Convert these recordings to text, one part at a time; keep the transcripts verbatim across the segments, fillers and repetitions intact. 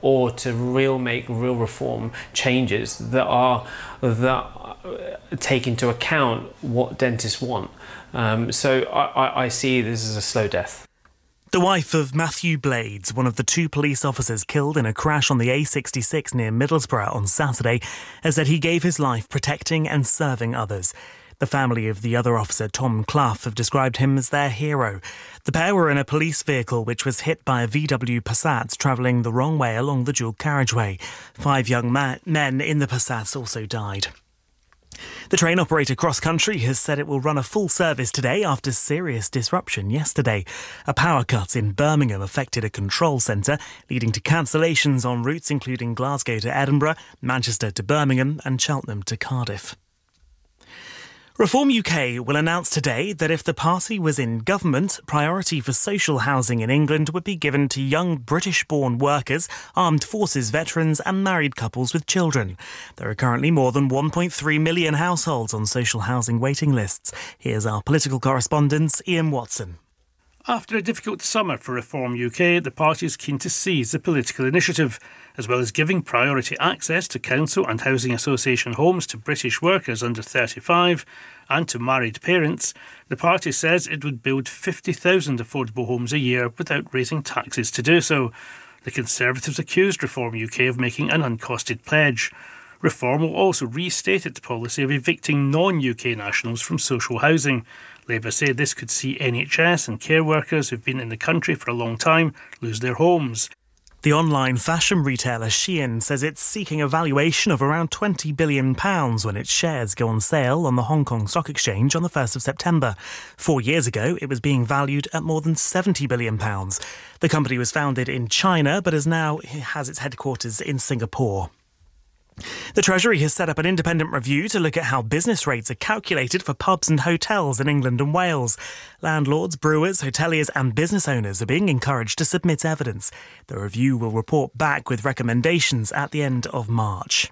or to real make real reform changes that are that take into account what dentists want. Um, so I, I, I see this as a slow death. The wife of Matthew Blades, one of the two police officers killed in a crash on the A sixty-six near Middlesbrough on Saturday, has said he gave his life protecting and serving others. The family of the other officer, Tom Clough, have described him as their hero. The pair were in a police vehicle which was hit by a V W Passat travelling the wrong way along the dual carriageway. Five young ma- men in the Passat also died. The train operator Cross Country has said it will run a full service today after serious disruption yesterday. A power cut in Birmingham affected a control centre, leading to cancellations on routes including Glasgow to Edinburgh, Manchester to Birmingham and Cheltenham to Cardiff. Reform U K will announce today that if the party was in government, priority for social housing in England would be given to young British-born workers, armed forces veterans and married couples with children. There are currently more than one point three million households on social housing waiting lists. Here's our political correspondent, Ian Watson. After a difficult summer for Reform U K, the party is keen to seize the political initiative, as well as giving priority access to council and housing association homes to British workers under thirty-five and to married parents. The party says it would build fifty thousand affordable homes a year without raising taxes to do so. The Conservatives accused Reform U K of making an uncosted pledge. Reform will also restate its policy of evicting non-U K nationals from social housing. Labour say this could see N H S and care workers who've been in the country for a long time lose their homes. The online fashion retailer Shein says it's seeking a valuation of around twenty billion pounds when its shares go on sale on the Hong Kong Stock Exchange on the first of September. Four years ago, it was being valued at more than seventy billion pounds. The company was founded in China, but is now has its headquarters in Singapore. The Treasury has set up an independent review to look at how business rates are calculated for pubs and hotels in England and Wales. Landlords, brewers, hoteliers and business owners are being encouraged to submit evidence. The review will report back with recommendations at the end of March.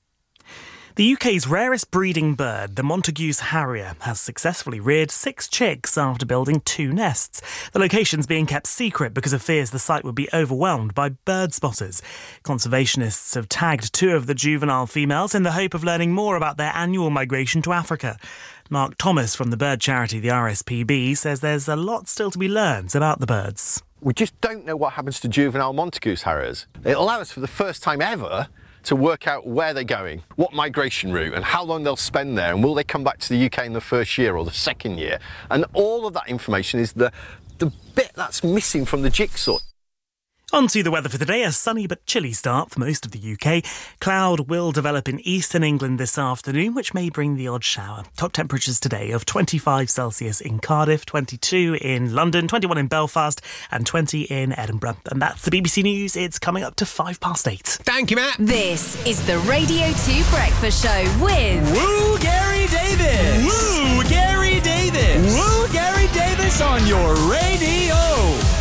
The U K's rarest breeding bird, the Montagu's harrier, has successfully reared six chicks after building two nests. The location's being kept secret because of fears the site would be overwhelmed by bird spotters. Conservationists have tagged two of the juvenile females in the hope of learning more about their annual migration to Africa. Mark Thomas from the bird charity the R S P B says there's a lot still to be learned about the birds. We just don't know what happens to juvenile Montagu's harriers. It allows us for the first time ever to work out where they're going, what migration route and how long they'll spend there, and will they come back to the U K in the first year or the second year. And all of that information is the, the bit that's missing from the jigsaw. On to the weather for today. A sunny but chilly start for most of the U K. Cloud will develop in eastern England this afternoon, which may bring the odd shower. Top temperatures today of twenty-five Celsius in Cardiff, twenty-two in London, twenty-one in Belfast and twenty in Edinburgh. And that's the B B C News. It's coming up to five past eight. Thank you, Matt. This is the Radio two Breakfast Show with... Woo Gary Davis. Woo Gary Davis. Woo Gary Davis on your radio.